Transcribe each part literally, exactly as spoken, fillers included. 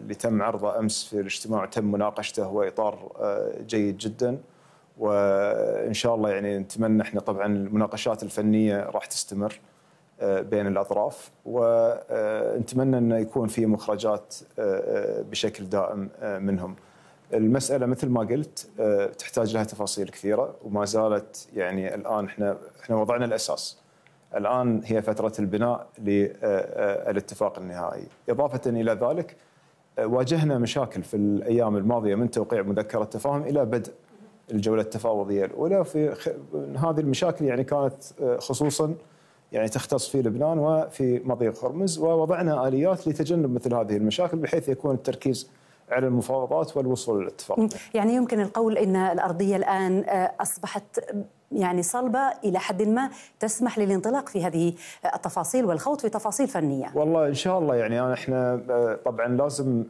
اللي تم عرضه أمس في الاجتماع وتم مناقشته هو إطار جيد جدا، وإن شاء الله يعني نتمنى احنا طبعا المناقشات الفنية راح تستمر بين الأطراف، ونتمنى أنه يكون في مخرجات بشكل دائم منهم. المسألة مثل ما قلت تحتاج لها تفاصيل كثيرة، وما زالت يعني الآن احنا احنا وضعنا الأساس. الآن هي فترة البناء للاتفاق النهائي. إضافة إلى ذلك واجهنا مشاكل في الأيام الماضية من توقيع مذكرة تفاهم إلى بدء الجولة التفاوضية الأولى. في هذه المشاكل يعني كانت خصوصا يعني تختص في لبنان وفي مضيق هرمز، ووضعنا آليات لتجنب مثل هذه المشاكل بحيث يكون التركيز على المفاوضات والوصول للاتفاق. يعني يمكن القول أن الأرضية الآن أصبحت يعني صلبة إلى حد ما تسمح للانطلاق في هذه التفاصيل والخوض في تفاصيل فنية. والله إن شاء الله يعني احنا طبعا لازم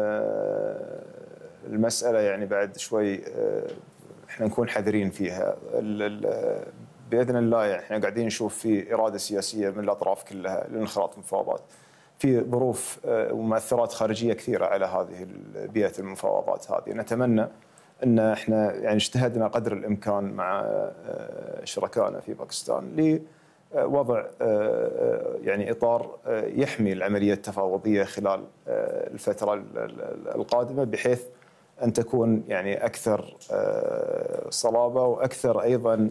المسألة يعني بعد شوي احنا نكون حذرين فيها. بإذن الله يعني احنا قاعدين نشوف في إرادة سياسية من الأطراف كلها لانخراط مفاوضات. في ظروف ومؤثرات خارجية كثيرة على هذه بيئة المفاوضات هذه. نتمنى أن احنا يعني اجتهدنا قدر الإمكان مع شركائنا في باكستان لوضع يعني إطار يحمي العملية التفاوضية خلال الفترة القادمة، بحيث أن تكون يعني أكثر صلابة وأكثر أيضا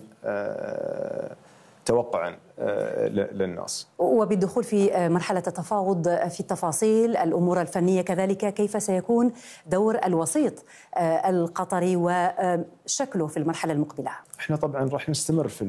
توقعا للناس. وبالدخول في مرحلة التفاوض في التفاصيل الأمور الفنية كذلك، كيف سيكون دور الوسيط القطري وشكله في المرحلة المقبلة؟ احنا طبعا راح نستمر في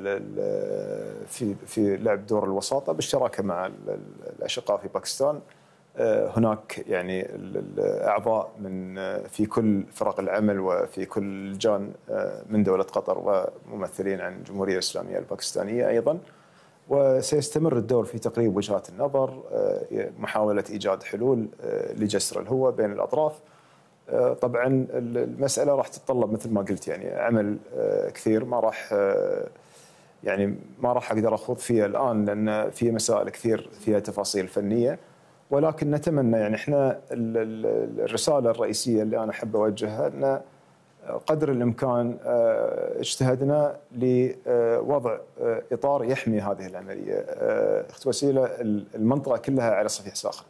في في لعب دور الوساطة بالشراكة مع الأشقاء في باكستان. هناك يعني الأعضاء من في كل فرق العمل وفي كل لجان من دولة قطر وممثلين عن الجمهورية الإسلامية الباكستانية أيضا، وسيستمر الدور في تقريب وجهات النظر، محاولة إيجاد حلول لجسر الهوة بين الأطراف. طبعا المسألة راح تتطلب مثل ما قلت يعني عمل كثير، ما راح يعني ما راح أقدر أخوض فيها الآن لأن في مسائل كثير فيها تفاصيل فنية، ولكن نتمنى يعني احنا الرسالة الرئيسية اللي أنا أحب أوجهها أن قدر الإمكان اجتهدنا لوضع إطار يحمي هذه العملية. أخت وسيلة، المنطقة كلها على صفيح ساخن.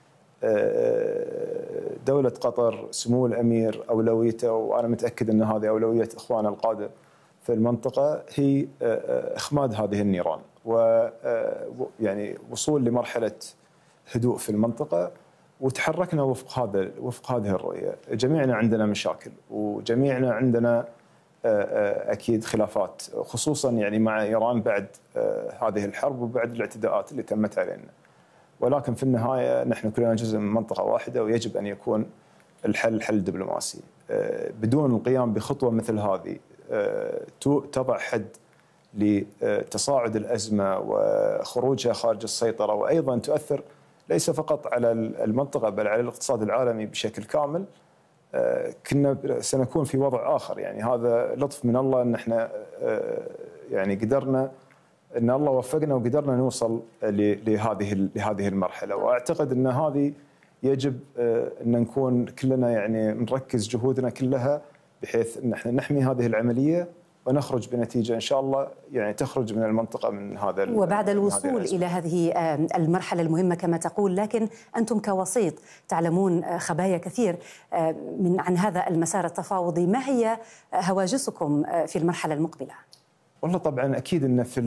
دولة قطر سمو الأمير أولويته، وأنا متأكد أن هذه أولوية إخواننا القادة في المنطقة، هي إخماد هذه النيران ويعني وصول لمرحلة هدوء في المنطقة. وتحركنا وفق هذا وفق هذه الرؤية. جميعنا عندنا مشاكل وجميعنا عندنا أكيد خلافات، خصوصا يعني مع إيران بعد هذه الحرب وبعد الاعتداءات اللي تمت علينا، ولكن في النهاية نحن كلنا جزء من منطقة واحدة، ويجب أن يكون الحل حل دبلوماسي. بدون القيام بخطوة مثل هذه تضع حد لتصاعد الأزمة وخروجها خارج السيطرة، وأيضا تؤثر ليس فقط على المنطقة بل على الاقتصاد العالمي بشكل كامل، كنا سنكون في وضع آخر. يعني هذا لطف من الله أن احنا يعني قدرنا، أن الله وفقنا وقدرنا نوصل لهذه لهذه المرحلة. وأعتقد أن هذه يجب أن نكون كلنا يعني نركز جهودنا كلها بحيث أن احنا نحمي هذه العملية ونخرج بنتيجة إن شاء الله يعني تخرج من المنطقة من هذا. وبعد الوصول إلى هذه المرحلة المهمة كما تقول، لكن أنتم كوسيط تعلمون خبايا كثير من عن هذا المسار التفاوضي، ما هي هواجسكم في المرحلة المقبلة؟ والله طبعا أكيد أن في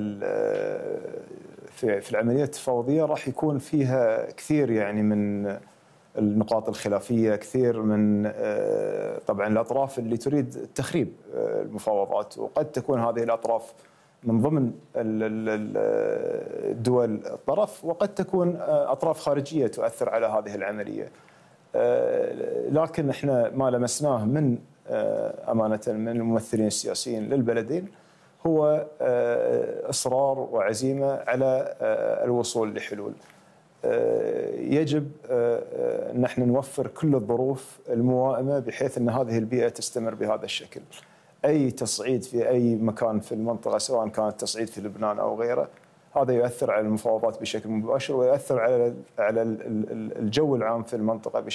في في العملية التفاوضية راح يكون فيها كثير يعني من النقاط الخلافية، كثير من طبعا الأطراف اللي تريد تخريب المفاوضات، وقد تكون هذه الأطراف من ضمن الدول الطرف، وقد تكون أطراف خارجية تؤثر على هذه العملية. لكن احنا ما لمسناه من أمانة من الممثلين السياسيين للبلدين هو إصرار وعزيمة على الوصول لحلول. يجب أن نحن نوفر كل الظروف الموائمة بحيث أن هذه البيئة تستمر بهذا الشكل. أي تصعيد في أي مكان في المنطقة، سواء كان تصعيد في لبنان أو غيره، هذا يؤثر على المفاوضات بشكل مباشر ويؤثر على على الجو العام في المنطقة بشكل